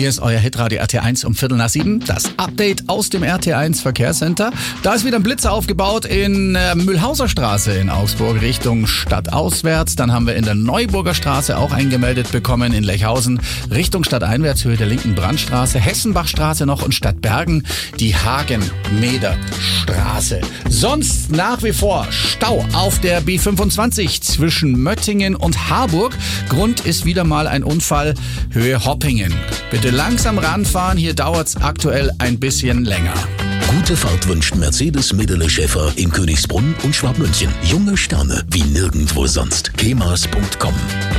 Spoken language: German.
Hier ist euer Hitradio RT1 um 6:15. Das Update aus dem RT1 Verkehrscenter. Da ist wieder ein Blitzer aufgebaut in Mühlhauser Straße in Augsburg Richtung stadtauswärts. Dann haben wir in der Neuburger Straße auch eingemeldet bekommen in Lechhausen Richtung stadteinwärts, Höhe der linken Brandstraße. Hessenbachstraße noch und Stadtbergen die Hagen-Meder-Straße. Sonst nach wie vor Stau auf der B25 zwischen Möttingen und Harburg. Grund ist wieder mal ein Unfall, Höhe Hoppingen. Bitte langsam ranfahren, hier dauert's aktuell ein bisschen länger. Gute Fahrt wünscht Mercedes Medele Schäfer in Königsbrunn und Schwabmünchen. Junge Sterne wie nirgendwo sonst. kemas.com